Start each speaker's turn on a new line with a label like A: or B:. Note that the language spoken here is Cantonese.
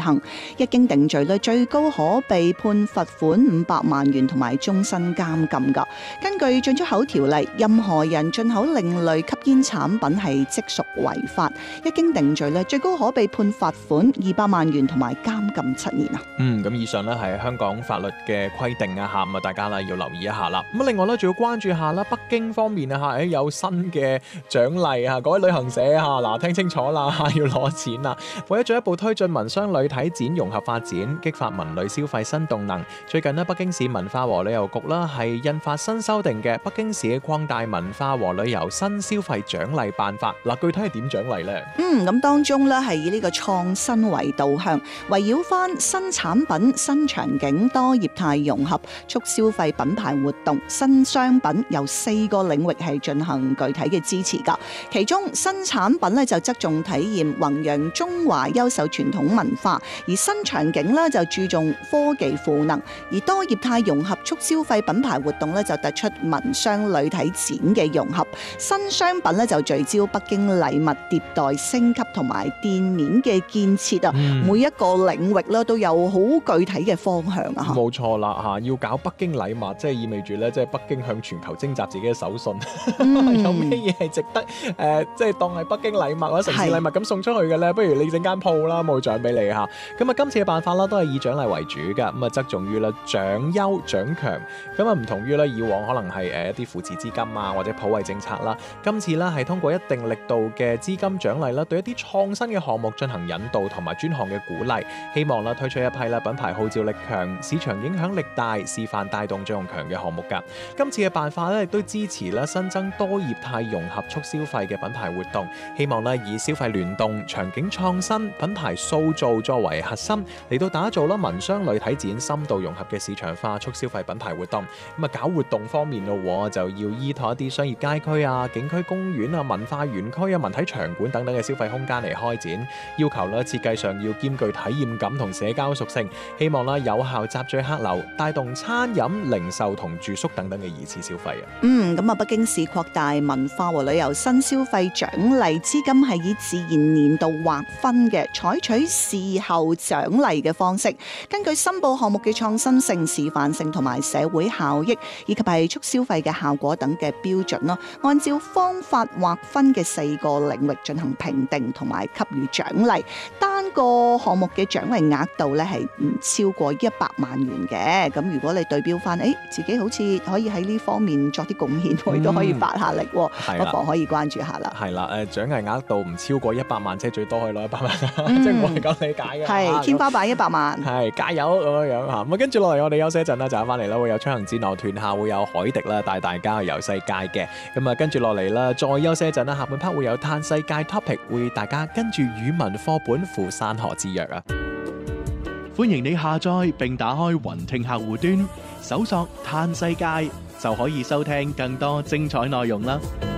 A: 行，一經定罪咧，最高可被判罰款500萬元同埋終身監禁㗎。根據進出口條例，任何人進口另類吸煙產品係即屬違法，一經定罪咧，最高可被判罰款200萬元同埋監禁7年啊。
B: 咁以上咧係香港法律嘅規定啊嚇，咁啊大家咧要留意一下啦。咁另外咧仲要關注下啦，北京方面啊嚇，有新嘅獎勵啊，各位旅行社嚇嗱，聽清楚啦，要攞錢啦。為咗進一步推進民商旅體展融合發展，激發文旅消費新動能，最近咧北京市文化和旅遊局啦係印發新修訂嘅北京市擴大文化和旅遊新消費獎勵辦法。嗱，具體係點獎勵呢？
A: 咁當中咧係以呢個創新為導向，圍繞翻新產品、新場景、多業態融合、促消費品牌活動、新商品，由4個領域係進行具體嘅支持㗎。其中新產品咧就側重體驗弘揚中華優秀傳統文化，而新場景咧就注重科技賦能，而多業態融合促消費品牌活動咧就突出民商旅體展嘅融合，新商品咧就聚焦北京禮物迭代升級同埋店面嘅建設啊，每一個領域咧都有好具體嘅方向啊。
B: 冇錯啦嚇，要搞北京禮物，即係意味住咧，即係北京向全球徵集自己嘅手信，有咩嘢係值得即係當係北京禮物或者城市禮物咁送出去嘅咧？不如你整間鋪啦，冇獎俾你嚇。咁啊，今次嘅辦法啦，都係以獎勵為主㗎，咁啊側重於啦獎優獎強，咁啊唔同於咧以往可能係一啲扶持資金啊或者普惠政策啦，今次咧係通過一定力度嘅資金獎勵啦，對一啲創新嘅項目進行引導同埋專項嘅鼓勵，希望啦推出一批啦品牌號召力強、市場影響力大、示範帶動作用強嘅項目㗎。今次嘅辦法咧亦都支持啦新增多業態融合促消費嘅品牌活動，希望咧以消費聯動、場景創新、品牌塑造作為核心，嚟到打造啦民商旅體展深度融合嘅市場化促消費品牌活動。咁啊搞活動方面咯，就要依託一啲商業街區啊、景區公園啊、文化園區啊、文體場館等等嘅消費空間嚟開展，要求咧設計上要兼具體驗感同社交屬性，希望啦有效集聚客流，帶動餐飲、零售同住宿等等嘅二次消費啊。
A: 咁啊，北京市擴大文化和旅遊新消費獎勵資金係以自然年度劃分嘅，採取事後獎勵嘅方式，根據申報項目嘅創新性、示範性同埋社會效益，以及係促消費嘅效果等嘅標準咯，按照方法劃分嘅4個領域進行評定同埋給予獎勵。單個項目嘅獎勵額度咧係唔超過100萬元嘅。咁如果你對標翻，自己好似可以喺呢方面作啲貢獻，都可以發下力，不妨可以關注下啦。
B: 係啦，獎勵額度唔超過100萬，即係最多可以攞100萬，即係我係咁理解嘅。
A: 係天花板100萬。
B: 係加油咁樣嚇。咁跟住落嚟，我哋休息一陣啦，就翻嚟啦，會有出行戰樂團下會有海迪啦，帶大家去遊世界嘅。咁啊，跟住落嚟啦，再休息一陣啦，下半 part 會有嘆世界 topic， 會大家跟住語文課本附山河之約啊。
C: 歡迎你下載並打開雲聽客戶端，搜索嘆世界就可以收聽更多精彩內容啦。